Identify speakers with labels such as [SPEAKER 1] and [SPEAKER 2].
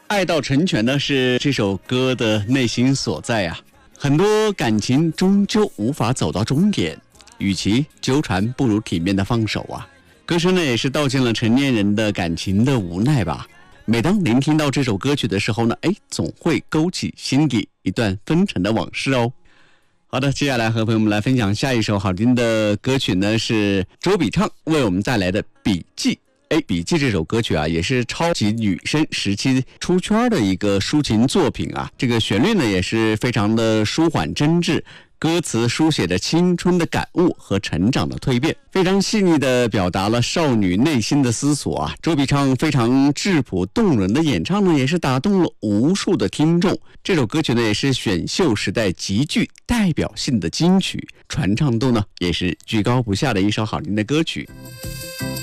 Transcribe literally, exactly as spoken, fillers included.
[SPEAKER 1] 爱到成全呢是这首歌的内心所在啊。很多感情终究无法走到终点，与其纠缠，不如体面的放手啊。歌声呢也是道尽了成年人的感情的无奈吧。每当聆听到这首歌曲的时候呢，哎，总会勾起心底一段纷陈的往事哦。好的，接下来和朋友们来分享下一首好听的歌曲呢，是周笔畅为我们带来的《笔记》。哎，《笔记》这首歌曲啊，也是超级女生时期出圈的一个抒情作品啊。这个旋律呢，也是非常的舒缓真挚，歌词书写着青春的感悟和成长的蜕变，非常细腻地表达了少女内心的思索啊。周笔畅非常质朴动人的演唱呢，也是打动了无数的听众。这首歌曲呢，也是选秀时代极具代表性的金曲，传唱度呢也是居高不下的一首好听的歌曲。